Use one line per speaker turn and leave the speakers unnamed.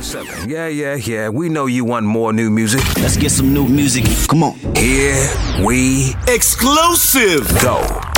1017. Yeah. We know you want more new music.
Let's get some new music. Come on.
Here we
exclusive
go.